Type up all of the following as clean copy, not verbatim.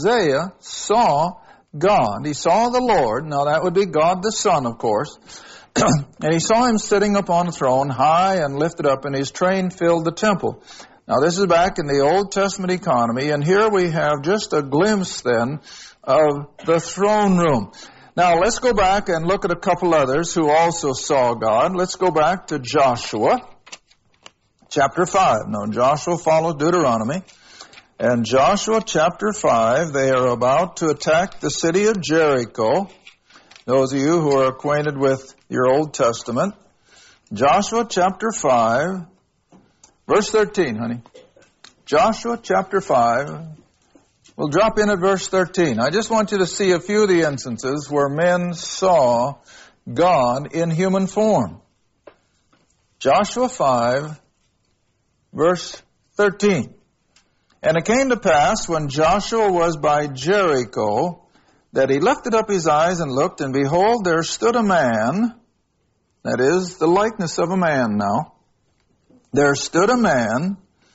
Isaiah saw God. He saw the Lord. Now that would be God the Son, of course. And he saw him sitting upon a throne, high and lifted up, and his train filled the temple. Now this is back in the Old Testament economy, and here we have just a glimpse then of the throne room. Now let's go back and look at a couple others who also saw God. Let's go back to Joshua, chapter 5. Now Joshua follows Deuteronomy. And Joshua chapter 5, they are about to attack the city of Jericho. Those of you who are acquainted with your Old Testament. Joshua chapter 5, verse 13, honey. Joshua chapter 5. We'll drop in at verse 13. I just want you to see a few of the instances where men saw God in human form. Joshua 5, verse 13. And it came to pass, when Joshua was by Jericho, that he lifted up his eyes and looked, and behold, there stood a man, that is, the likeness of a man now. There stood a man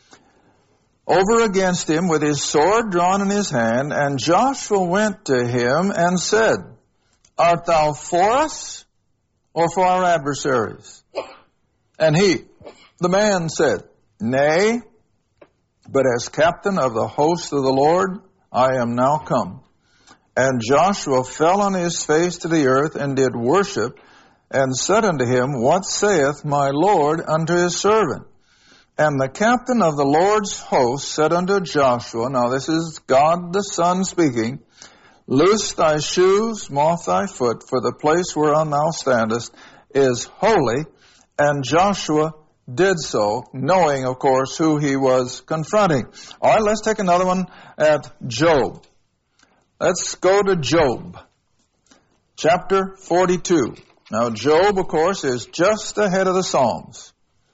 over against him with his sword drawn in his hand, and Joshua went to him and said, Art thou for us, or for our adversaries? And he, the man, said, Nay, but as captain of the host of the Lord, I am now come. And Joshua fell on his face to the earth, and did worship, and said unto him, What saith my Lord unto his servant? And the captain of the Lord's host said unto Joshua, now this is God the Son speaking, Loose thy shoes, smoth thy foot, for the place whereon thou standest is holy. And Joshua did so, knowing, of course, who he was confronting. All right, let's take another one at Job. Let's go to Job, chapter 42. Now, Job, of course, is just ahead of the Psalms.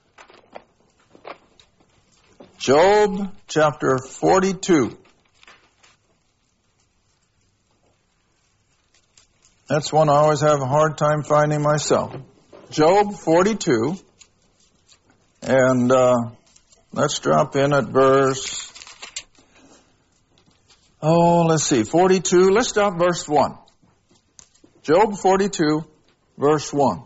Job, chapter 42. That's one I always have a hard time finding myself. Job 42. And let's drop in at verse, let's see, 42. Let's start verse 1. Job 42, verse 1.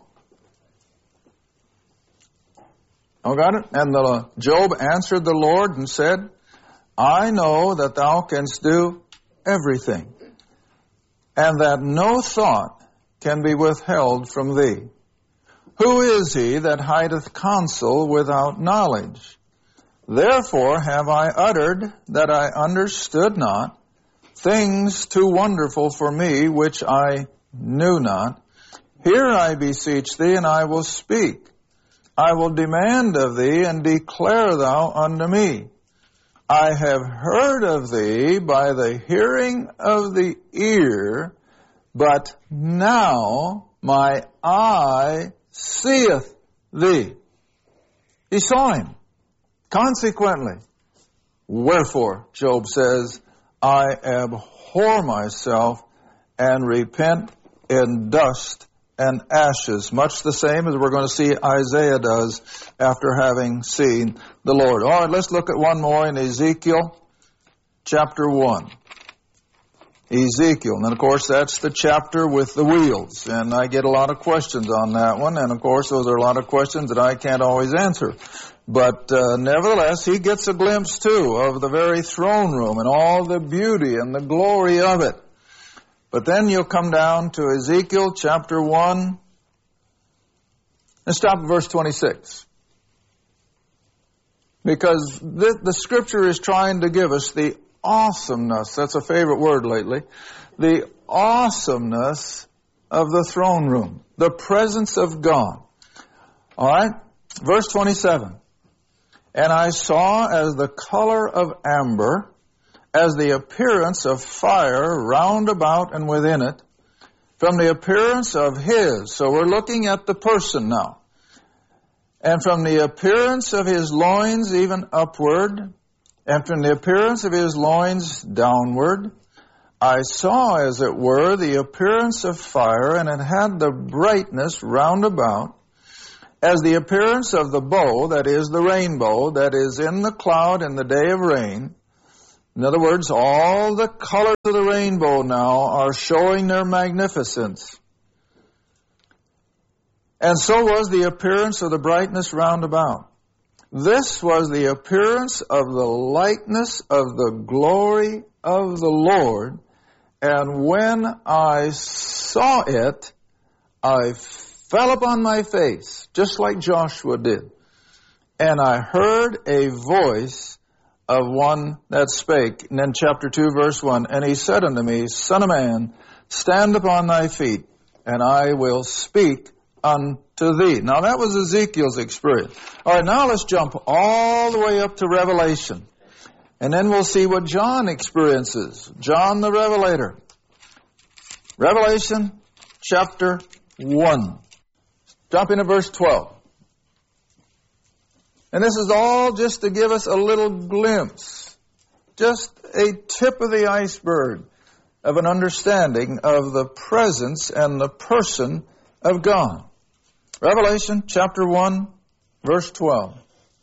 Oh, got it? And Job answered the Lord and said, I know that thou canst do everything, and that no thought can be withheld from thee. Who is he that hideth counsel without knowledge? Therefore have I uttered that I understood not, things too wonderful for me which I knew not. Hear, I beseech thee, and I will speak. I will demand of thee, and declare thou unto me. I have heard of thee by the hearing of the ear, but now my eye seeth thee. He saw him. Consequently, wherefore, Job says, I abhor myself and repent in dust and ashes. Much the same as we're going to see Isaiah does after having seen the Lord. All right, let's look at one more in Ezekiel chapter 1. Ezekiel. And of course, that's the chapter with the wheels. And I get a lot of questions on that one. And of course, those are a lot of questions that I can't always answer. But nevertheless, he gets a glimpse, too, of the very throne room and all the beauty and the glory of it. But then you'll come down to Ezekiel chapter 1. Let's stop at verse 26. Because the Scripture is trying to give us the awesomeness, that's a favorite word lately, the awesomeness of the throne room, the presence of God. All right? Verse 27. And I saw as the color of amber, as the appearance of fire round about and within it, from the appearance of his. So we're looking at the person now. And from the appearance of his loins even upward, and from the appearance of his loins downward, I saw, as it were, the appearance of fire, and it had the brightness round about, as the appearance of the bow, that is the rainbow, that is in the cloud in the day of rain. In other words, all the colors of the rainbow now are showing their magnificence. And so was the appearance of the brightness round about. This was the appearance of the likeness of the glory of the Lord. And when I saw it, I fell upon my face, just like Joshua did. And I heard a voice of one that spake. And then chapter 2, verse 1, and he said unto me, Son of man, stand upon thy feet, and I will speak unto thee. Now that was Ezekiel's experience. All right, now let's jump all the way up to Revelation. And then we'll see what John experiences. John the Revelator. Revelation chapter 1. Jump into verse 12. And this is all just to give us a little glimpse, just a tip of the iceberg of an understanding of the presence and the person of God. Revelation chapter 1, verse 12.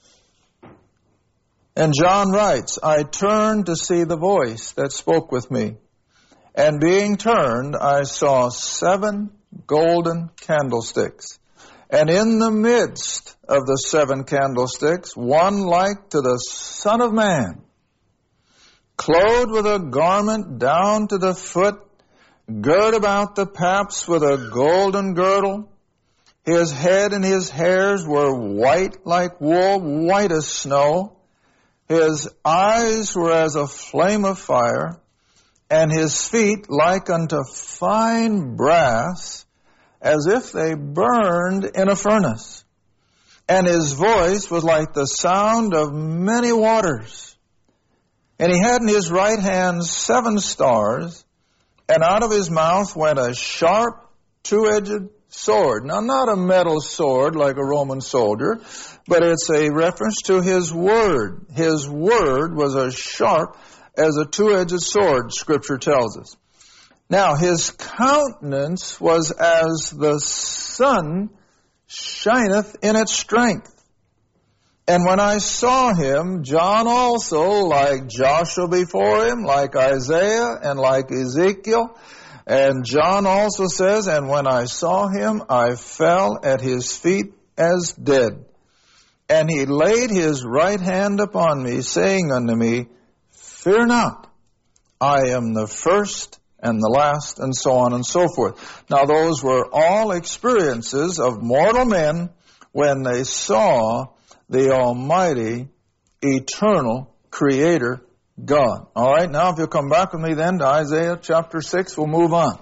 And John writes, I turned to see the voice that spoke with me. And being turned, I saw 7 golden candlesticks. And in the midst of the 7 candlesticks, one like to the Son of Man, clothed with a garment down to the foot, girt about the paps with a golden girdle. His head and his hairs were white like wool, white as snow. His eyes were as a flame of fire, and his feet like unto fine brass, as if they burned in a furnace. And his voice was like the sound of many waters. And he had in his right hand 7 stars, and out of his mouth went a sharp, 2-edged sword. Now, not a metal sword like a Roman soldier, but it's a reference to his word. His word was as sharp as a 2-edged sword, Scripture tells us. Now, his countenance was as the sun shineth in its strength. And when I saw him, John also, like Joshua before him, like Isaiah and like Ezekiel, and John also says, and when I saw him, I fell at his feet as dead. And he laid his right hand upon me, saying unto me, Fear not, I am the first and the last, and so on and so forth. Now those were all experiences of mortal men when they saw the Almighty, eternal Creator God. All right, now if you'll come back with me then to Isaiah chapter 6, we'll move on.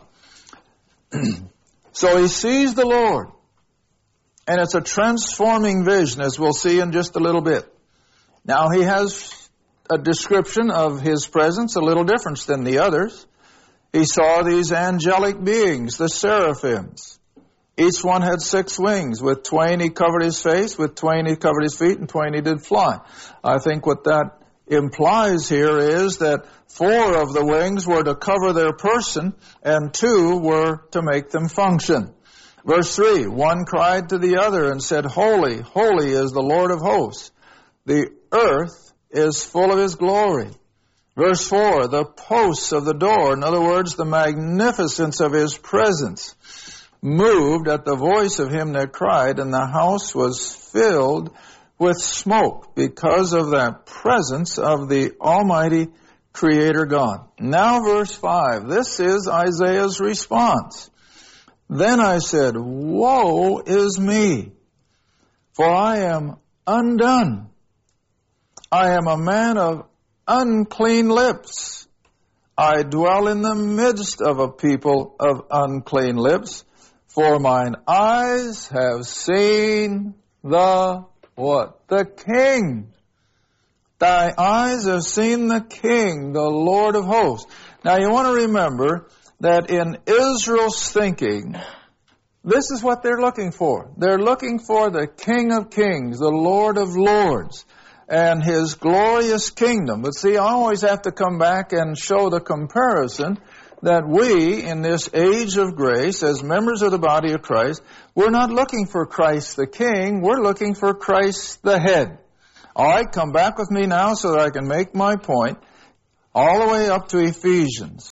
So he sees the Lord, and it's a transforming vision, as we'll see in just a little bit. Now he has a description of his presence, a little different than the others. He saw these angelic beings, the seraphims. Each one had 6 wings. With 2 he covered his face, with 2 he covered his feet, and 2 he did fly. I think what that implies here is that 4 of the wings were to cover their person, and 2 were to make them function. Verse 3, one cried to the other and said, Holy, holy is the Lord of hosts. The earth is full of his glory. Verse 4, the posts of the door, in other words, the magnificence of his presence, moved at the voice of him that cried, and the house was filled with smoke because of that presence of the Almighty Creator God. Now verse 5, this is Isaiah's response. Then I said, Woe is me, for I am undone. I am a man of unclean lips. I dwell in the midst of a people of unclean lips, for mine eyes have seen the what? The King. Thy eyes have seen the King, the Lord of hosts. Now you want to remember that in Israel's thinking, this is what they're looking for. They're looking for the King of Kings, the Lord of Lords, and his glorious kingdom. But see, I always have to come back and show the comparison that we, in this age of grace, as members of the body of Christ, we're not looking for Christ the King, we're looking for Christ the head. All right, come back with me now so that I can make my point. all the way up to Ephesians.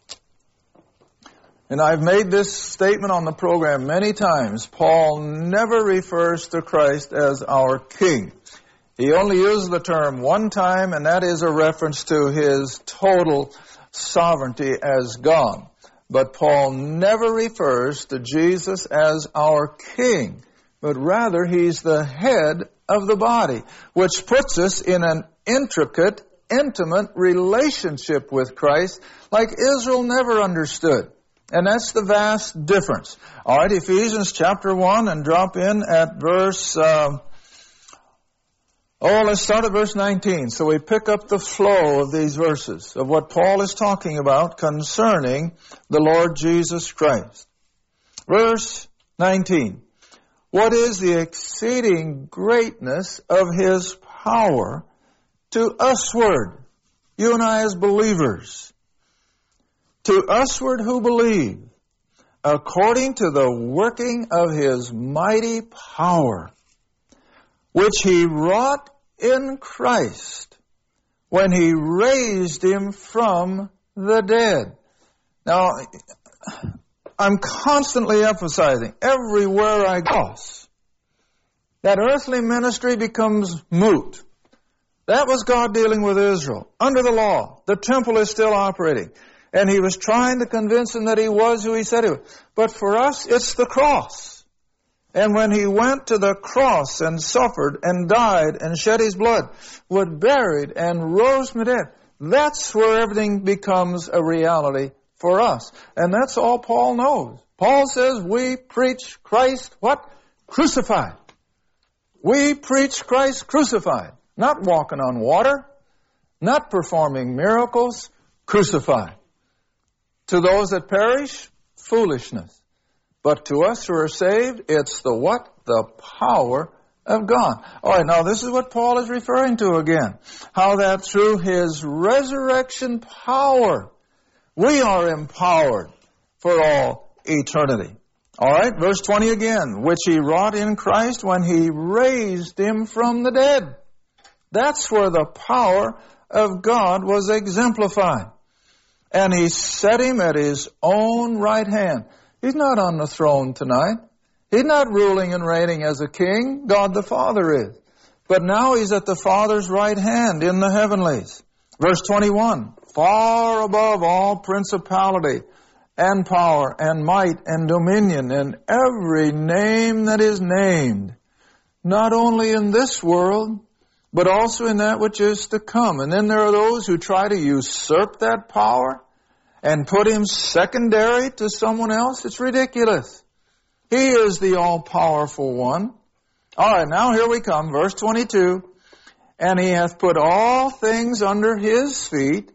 And I've made this statement on the program many times. Paul never refers to Christ as our King. He only uses the term one time, and that is a reference to His total sovereignty as God. But Paul never refers to Jesus as our King, but rather He's the head of the body, which puts us in an intricate, intimate relationship with Christ like Israel never understood. And that's the vast difference. All right, Ephesians chapter 1, and drop in at verse, let's start at verse 19. So we pick up the flow of these verses of what Paul is talking about concerning the Lord Jesus Christ. Verse 19. What is the exceeding greatness of His power to usward, you and I as believers, to usward who believe, according to the working of His mighty power, which He wrought in Christ when He raised Him from the dead. Now, I'm constantly emphasizing, everywhere I go, that earthly ministry becomes moot. That was God dealing with Israel. Under the law, the temple is still operating. And He was trying to convince them that He was who He said He was. But for us, it's the cross. And when He went to the cross and suffered and died and shed His blood, was buried and rose from the dead, that's where everything becomes a reality for us. And that's all Paul knows. Paul says we preach Christ, what? Crucified. We preach Christ crucified. Not walking on water, not performing miracles, crucified. To those that perish, foolishness. But to us who are saved, it's the what? The power of God. All right, now this is what Paul is referring to again. How that through His resurrection power, we are empowered for all eternity. All right, verse 20 again. Which He wrought in Christ when He raised Him from the dead. That's where the power of God was exemplified. And He set Him at His own right hand. He's not on the throne tonight. He's not ruling and reigning as a king. God the Father is. But now He's at the Father's right hand in the heavenlies. Verse 21. Far above all principality and power and might and dominion and every name that is named. Not only in this world, but also in that which is to come. And then there are those who try to usurp that power and put Him secondary to someone else. It's ridiculous. He is the all-powerful one. All right, now here we come, verse 22. And He hath put all things under His feet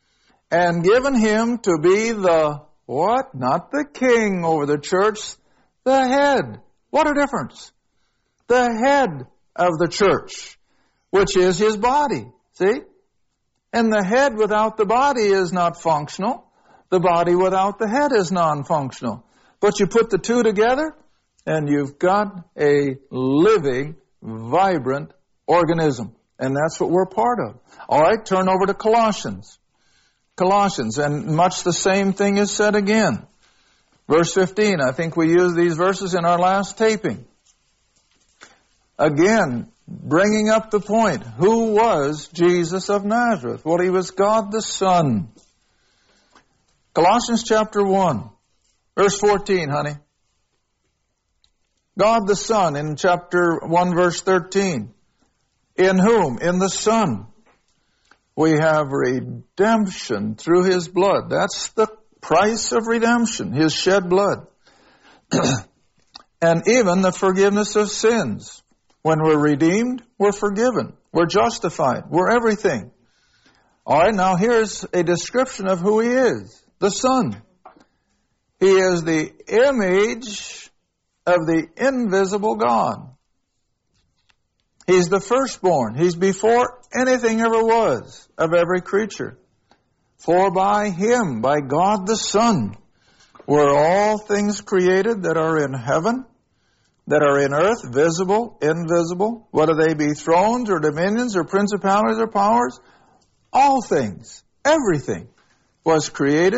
and given Him to be the what? Not the king over the church, the head. What a difference. The head of the church, which is His body. See? And the head without the body is not functional. The body without the head is non-functional. But you put the two together, and you've got a living, vibrant organism. And that's what we're part of. All right, turn over to Colossians. Colossians, and much the same thing is said again. Verse 15, I think we used these verses in our last taping. Again, bringing up the point, who was Jesus of Nazareth? Well, He was God the Son. Colossians chapter 1, verse 14, honey. God the Son in chapter 1, verse 13. In whom? In the Son. We have redemption through His blood. That's the price of redemption, His shed blood. And even the forgiveness of sins. When we're redeemed, we're forgiven. We're justified. We're everything. All right, now here's a description of who He is. The Son. He is the image of the invisible God. He's the firstborn. He's before anything ever was of every creature. For by Him, by God the Son, were all things created that are in heaven, that are in earth, visible, invisible, whether they be thrones or dominions or principalities or powers, all things. everything was created